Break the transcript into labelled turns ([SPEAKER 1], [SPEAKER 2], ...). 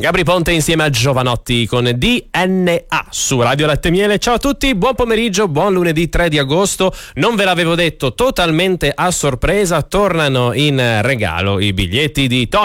[SPEAKER 1] Gabri Ponte insieme a Giovanotti con DNA su Radio Latte Miele. Ciao a tutti, buon pomeriggio, buon lunedì 3 di agosto. Non ve l'avevo detto, totalmente a sorpresa tornano in regalo i biglietti di